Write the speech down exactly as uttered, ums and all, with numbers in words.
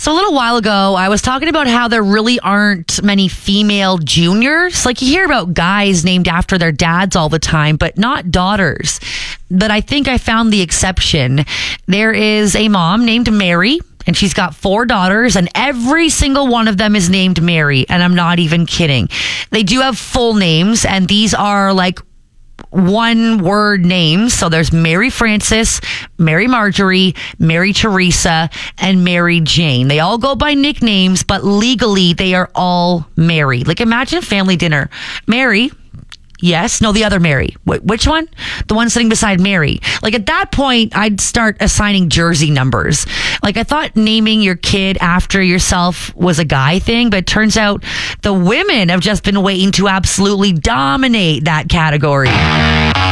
So a little while ago, I was talking about how there really aren't many female juniors. Like you hear about guys named after their dads all the time, but not daughters. But I think I found the exception. There is a mom named Mary, and she's got four daughters, and every single one of them is named Mary. And I'm not even kidding. They do have full names, and these are like one word names. So there's Mary Frances, Mary Marjorie, Mary Teresa, and Mary Jane. They all go by nicknames, but legally they are all Mary. Like imagine a family dinner. Mary. Yes. No, the other Mary. Wh- which one? The one sitting beside Mary. Like at that point, I'd start assigning jersey numbers. Like I thought naming your kid after yourself was a guy thing, but it turns out the women have just been waiting to absolutely dominate that category.